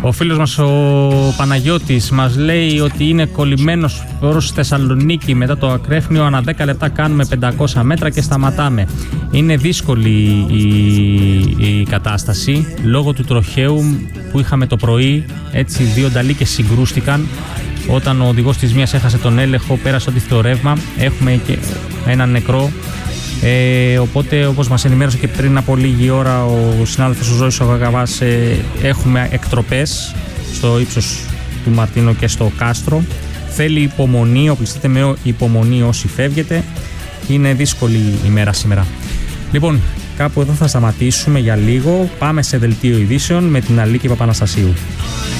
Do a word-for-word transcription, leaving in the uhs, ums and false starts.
Ο φίλος μας ο Παναγιώτης μας λέει ότι είναι κολλημένος προς Θεσσαλονίκη μετά το ακρέφνιο. Ανά δέκα λεπτά κάνουμε πεντακόσια μέτρα και σταματάμε. Είναι δύσκολη η, η κατάσταση λόγω του τροχαίου που είχαμε το πρωί. Έτσι, δύο νταλίκες συγκρούστηκαν. Όταν ο οδηγός της μίας έχασε τον έλεγχο, πέρασε ό,τι το ρεύμα. Έχουμε και έναν νεκρό. Ε, οπότε, όπως μας ενημέρωσε και πριν από λίγη ώρα ο συνάδελφος ο Ζώης ο Γαγαβάς, ε, έχουμε εκτροπές στο ύψος του Μαρτίνο και στο Κάστρο. Θέλει υπομονή, οπλιστείτε με υπομονή όσοι φεύγετε. Είναι δύσκολη η μέρα σήμερα. Λοιπόν, κάπου εδώ θα σταματήσουμε για λίγο. Πάμε σε δελτίο ειδήσεων με την Αλίκη Παπαναστασίου.